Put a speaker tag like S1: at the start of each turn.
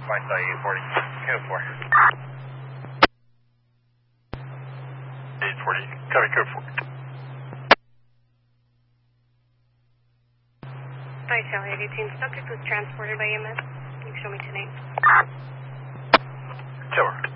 S1: I saw you, 40. Code 4.
S2: 840, copy code 4.
S3: Hi, Charlie 18. Subject was transported by EMS. Can you show me tonight?
S2: Tower.